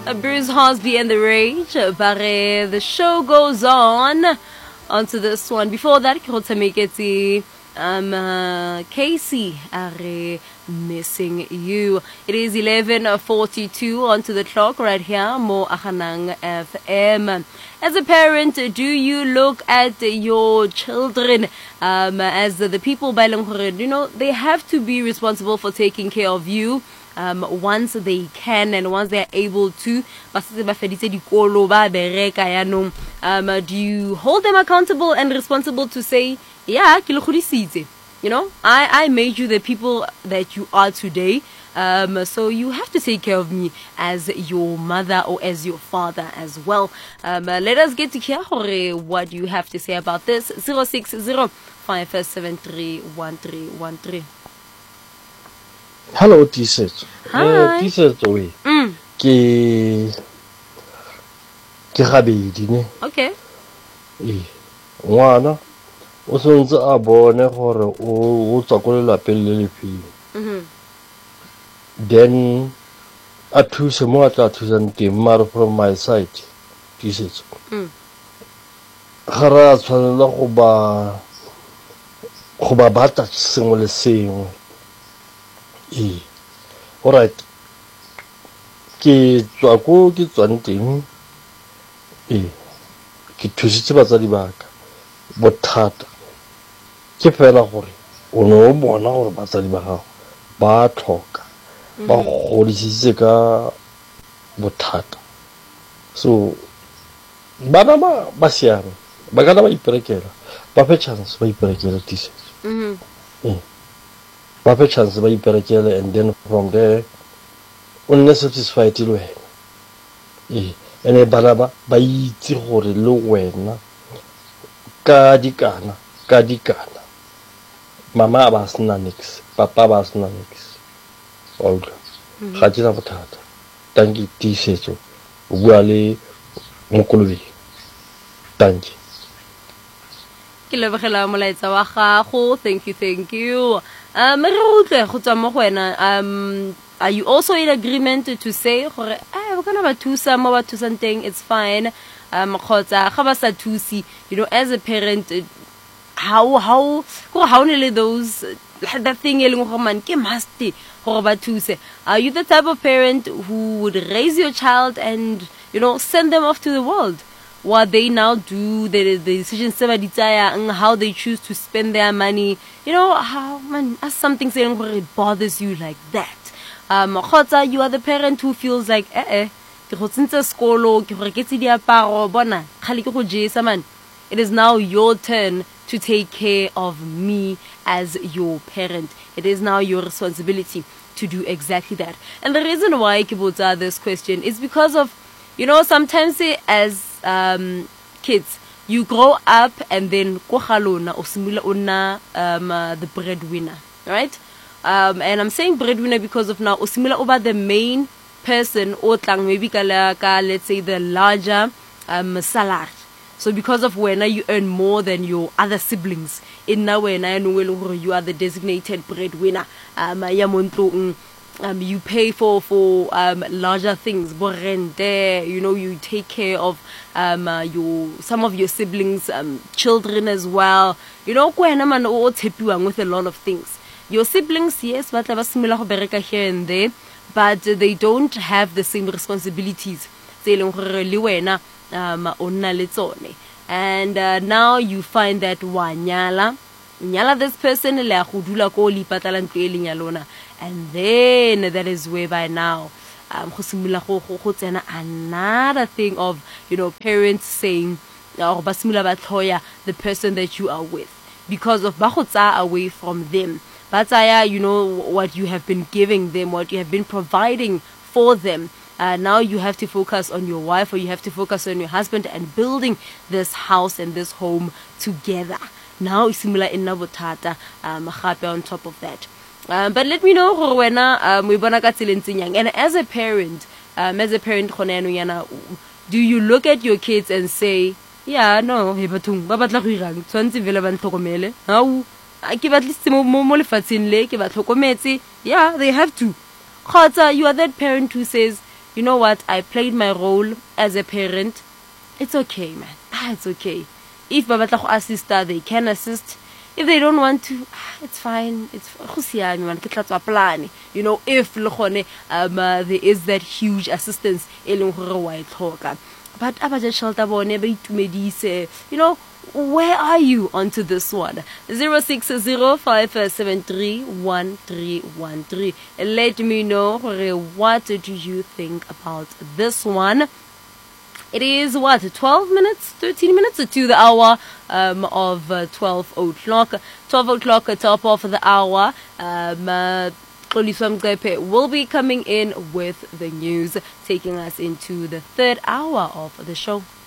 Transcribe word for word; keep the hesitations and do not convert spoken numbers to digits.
uh, Bruce Hosby and the Rage. Bare, the show goes on. Onto this one. Before that, Kirotameketi, um, uh, Casey, are missing you. It is eleven forty-two onto the clock right here. Mo Ahanang F M. As a parent, do you look at your children um, as the people by Langkore? You know, they have to be responsible for taking care of you. Um, once they can and once they are able to, um, do you hold them accountable and responsible to say, yeah, you know, I, I made you the people that you are today, um, so you have to take care of me as your mother or as your father as well. Um, uh, let us get to hear what you have to say about this. zero six zero five seven three one three one three. Hello, T-Set. Hi. T-Set, oui. Mm. Ke ke gabedi ne. Okay. Eh. Ngwana o sontse a bone gore o o tswa go lelapeng le lefeng. Mhm. Then a thuse mo a tla thusang teng mare from my side. T-Set. Mm. Ga ra tshwanela go ba go ba batla sengwe le sengwe. Eh. All right. Ke tswa go ke tswang teng. Eh. Ke thusitse batsadi ba ka. Bothata ke fela gore o no bona gore batsadi ba gago ba tlhoka ba godisitse ka bothata. So bana ba ba siame ba kana ba iperekela ba fe chance ba iperekela tise. Mhm. Eh. Ba fe chance ba iperekela and then from there on ne satisfied le wena. Eh. Ene bana ba ba itse gore le wena ka dikana ka dikana mama ba sna nix papa ba sna nix olga ga tsena bothata tanki tisetso o bua le mokolobi tanki Ke lebogela molaetsa wa gago. Thank you, thank you. Um re utlwe go tswa mo go wena. Um are you also in agreement to say gore eh ba kana ba thusa mo ba thusang teng, it's fine? Um khotsa ga ba sa thusi, you know, as a parent, uh, how how go how ne le those uh, that thing e leng gore man ke must gore ba thuse? Are you the type of parent who would raise your child and, you know, send them off to the world? What they now do, the, the decisions and how they choose to spend their money, you know, how man, as something saying where it bothers you like that. Um, khotsa, you are the parent who feels like, eh eh, ke go tsentse skolo, ke go reketse diaparo, bona, khale ke go jesa man. It is now your turn to take care of me as your parent. It is now your responsibility to do exactly that. And the reason why ke botsa this question is because of, you know, sometimes as um, kids, you grow up and then kohalona osimula una um uh, the breadwinner, right? Um, and I'm saying breadwinner because of now osimula over the main person or tlang maybe kala ka let's say the larger um salary. So because of when you earn more than your other siblings, in now when you are the designated breadwinner, um Um, you pay for for um, larger things, borrente, you know, you take care of um, uh, your some of your siblings' um, children as well. You know, man with a lot of things. Your siblings, yes, but here and there, but they don't have the same responsibilities. And uh, now you find that wanyala, nyala this person le go dula ko li patala ntlo e leng ya lona. And then that is where by now um another thing of, you know, parents saying or the person that you are with because of bagotsa away from them. But you know what you have been giving them, what you have been providing for them. Uh, now you have to focus on your wife or you have to focus on your husband and building this house and this home together. Now similar in Nabotata um on top of that. Um, but let me know um, and as a parent, um, as a parent, do you look at your kids and say, yeah, no, yeah, they have to. You are that parent who says, you know what, I played my role as a parent. It's okay, man. Ah, it's okay. If ba batla go assista, they can assist. If they don't want to, ah, it's fine. It's go siame man, ke tla tswa plan. You know, if le gone um uh, there is that huge assistance e leng gore wa e tlhoka. But abaja shelter bone ba itumedise. You know, where are you onto this one? zero six zero five seven three one three one three. Let me know what do you think about this one. It is what, twelve minutes, thirteen minutes to the hour um, of uh, twelve o'clock. twelve o'clock, top of the hour. Um, uh, will be coming in with the news, taking us into the third hour of the show.